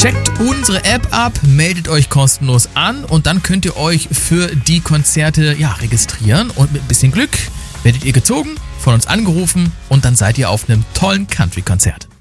Checkt unsere App ab, meldet euch kostenlos an und dann könnt ihr euch für die Konzerte registrieren und mit ein bisschen Glück werdet ihr gezogen, von uns angerufen und dann seid ihr auf einem tollen Country-Konzert.